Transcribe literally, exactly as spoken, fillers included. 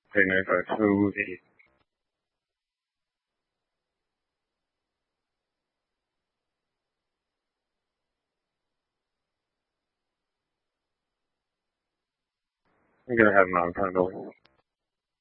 Playing if I smoothie. I'm gonna have non-friendly.